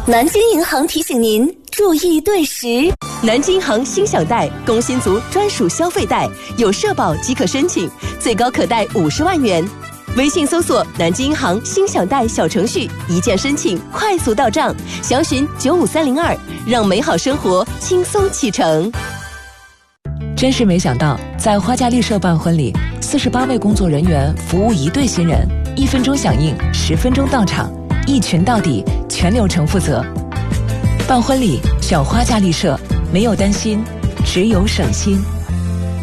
南京银行提醒您注意对时。 南京银行心享贷工薪族专属消费贷，有社保即可申请，最高可贷50万元。微信搜索南京银行心享贷小程序，一键申请，快速到账，详询95302，让美好生活轻松启程。 真是没想到，在花家丽社办婚礼，48位工作人员服务1对新人，1分钟响应，10分钟到场，一群到底，全流程负责。办婚礼找花家丽社，没有担心，只有省心。